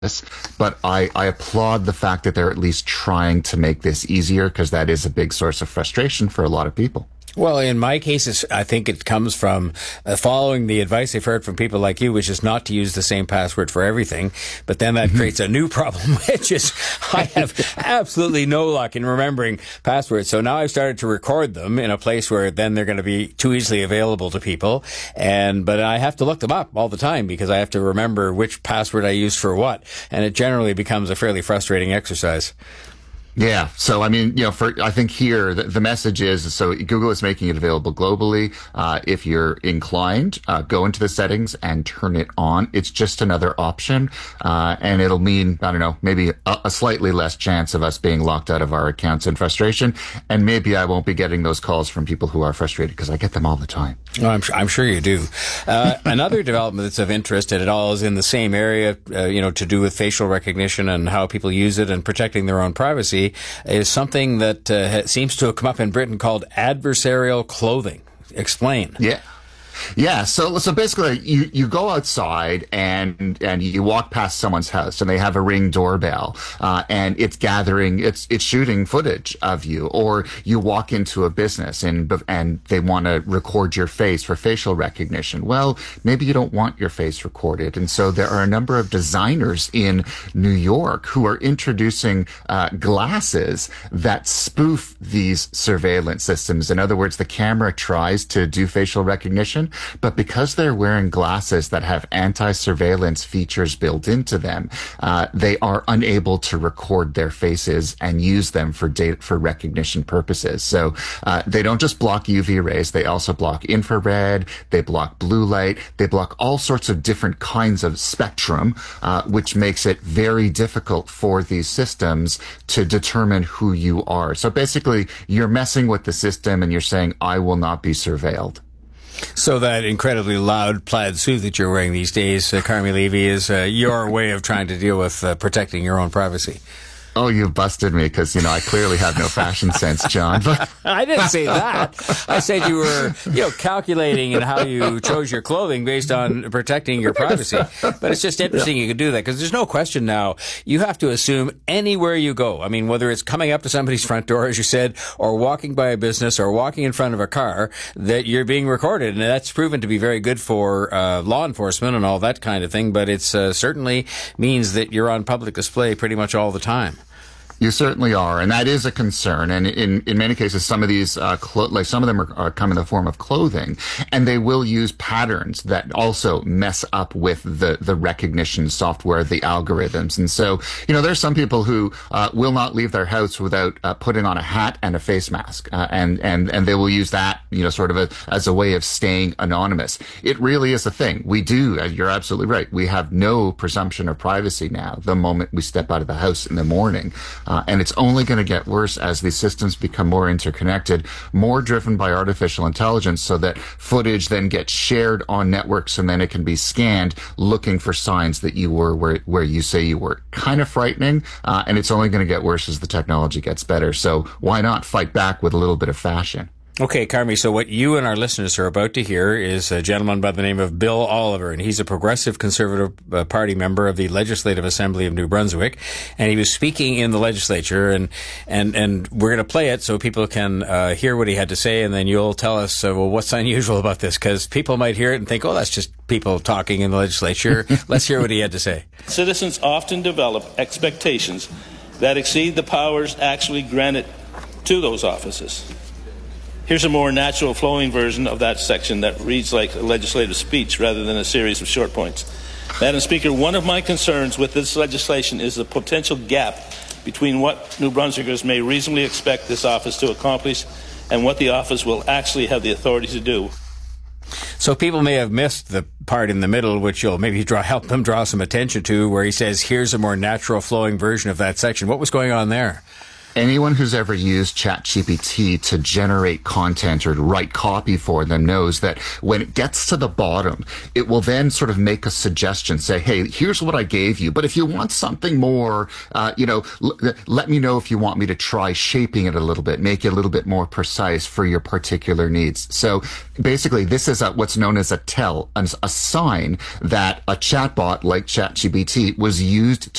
but I applaud the fact that they're at least trying to make this easier because that is a big source of frustration for a lot of people. Well, in my case, I think it comes from following the advice I've heard from people like you, which is not to use the same password for everything. But then that creates a new problem, which is I have absolutely no luck in remembering passwords. So now I've started to record them in a place where then they're going to be too easily available to people. But I have to look them up all the time because I have to remember which password I used for what. And it generally becomes a fairly frustrating exercise. Yeah. So, I mean, I think here the message is, so Google is making it available globally. If you're inclined, go into the settings and turn it on. It's just another option. And it'll mean, I don't know, maybe a slightly less chance of us being locked out of our accounts in frustration. And maybe I won't be getting those calls from people who are frustrated because I get them all the time. Oh, I'm sure you do. Another development that's of interest, and it all is in the same area, to do with facial recognition and how people use it and protecting their own privacy, is something that seems to have come up in Britain called adversarial clothing. Explain. Yeah. So basically you go outside and you walk past someone's house and they have a Ring doorbell, and it's shooting footage of you, or you walk into a business and they want to record your face for facial recognition. Well, maybe you don't want your face recorded. And so there are a number of designers in New York who are introducing, glasses that spoof these surveillance systems. In other words, the camera tries to do facial recognition, but because they're wearing glasses that have anti-surveillance features built into them, they are unable to record their faces and use them for recognition purposes. So they don't just block UV rays, they also block infrared, they block blue light, they block all sorts of different kinds of spectrum, which makes it very difficult for these systems to determine who you are. So basically, you're messing with the system and you're saying, I will not be surveilled. So that incredibly loud plaid suit that you're wearing these days, Carmi Levy, is your way of trying to deal with protecting your own privacy. Oh, you've busted me because, I clearly have no fashion sense, John. But I didn't say that. I said you were, calculating in how you chose your clothing based on protecting your privacy. But it's just interesting you could do that because there's no question now. You have to assume anywhere you go. I mean, whether it's coming up to somebody's front door, as you said, or walking by a business or walking in front of a car, that you're being recorded. And that's proven to be very good for law enforcement and all that kind of thing. But it's certainly means that you're on public display pretty much all the time. You certainly are, and that is a concern. And in many cases, some of these, some of them are come in the form of clothing, and they will use patterns that also mess up with the recognition software, the algorithms. And so, there's some people who will not leave their house without putting on a hat and a face mask, and they will use that, sort of as a way of staying anonymous. It really is a thing. We do. You're absolutely right. We have no presumption of privacy now the moment we step out of the house in the morning. And it's only going to get worse as these systems become more interconnected, more driven by artificial intelligence, so that footage then gets shared on networks and then it can be scanned looking for signs that you were where you say you were. Kind of frightening, and it's only going to get worse as the technology gets better. So why not fight back with a little bit of fashion? Okay, Carmi, so what you and our listeners are about to hear is a gentleman by the name of Bill Oliver, and he's a Progressive Conservative Party member of the Legislative Assembly of New Brunswick, and he was speaking in the legislature, and we're going to play it so people can hear what he had to say, and then you'll tell us, what's unusual about this, because people might hear it and think, that's just people talking in the legislature. Let's hear what he had to say. Citizens often develop expectations that exceed the powers actually granted to those offices. Here's a more natural flowing version of that section that reads like a legislative speech rather than a series of short points. Madam Speaker, one of my concerns with this legislation is the potential gap between what New Brunswickers may reasonably expect this office to accomplish and what the office will actually have the authority to do. So people may have missed the part in the middle, which you'll maybe help them draw some attention to, where he says, here's a more natural flowing version of that section. What was going on there? Anyone who's ever used ChatGPT to generate content or write copy for them knows that when it gets to the bottom, it will then sort of make a suggestion, say, hey, here's what I gave you. But if you want something more, let me know if you want me to try shaping it a little bit, make it a little bit more precise for your particular needs. So basically, this is what's known as a sign that a chatbot like ChatGPT was used